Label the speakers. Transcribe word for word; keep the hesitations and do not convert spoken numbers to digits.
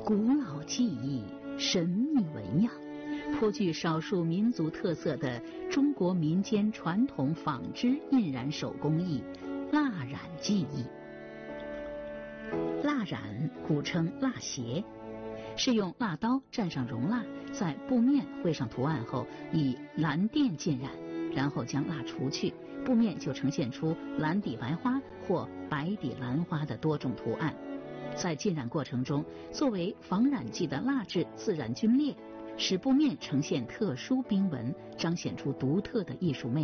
Speaker 1: 古老技艺、神秘纹样，颇具少数民族特色的中国民间传统纺织印染手工艺——蜡染技艺。蜡染古称蜡鞋，是用蜡刀蘸上熔蜡，在布面绘上图案后，以蓝靛浸染，然后将蜡除去，布面就呈现出蓝底白花或白底蓝花的多种图案。在浸染过程中，作为防染剂的蜡质自然皲裂，使布面呈现特殊冰纹，彰显出独特的艺术魅力。